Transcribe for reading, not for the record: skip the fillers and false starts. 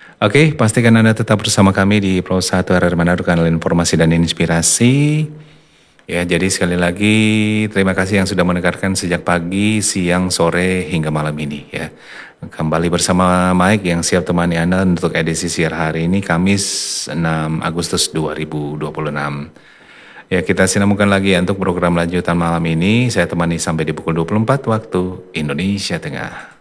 Oke, pastikan Anda tetap bersama kami di Pro 1 RR Manado, kanal informasi dan inspirasi. Ya, jadi sekali lagi terima kasih yang sudah mendengarkan sejak pagi, siang, sore, hingga malam ini ya. Kembali bersama Mike yang siap temani Anda untuk edisi siar hari ini, Kamis 6 Agustus 2026. Ya, kita sinambungkan lagi ya untuk program lanjutan malam ini. Saya temani sampai di pukul 24 waktu Indonesia Tengah.